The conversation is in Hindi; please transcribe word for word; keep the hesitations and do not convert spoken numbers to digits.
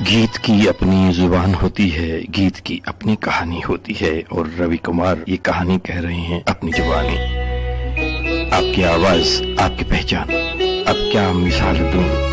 गीत की अपनी जुबान होती है, गीत की अपनी कहानी होती है और रवि कुमार ये कहानी कह रहे हैं अपनी जुबानी। आपकी आवाज, आपकी पहचान, अब क्या मिसाल दूं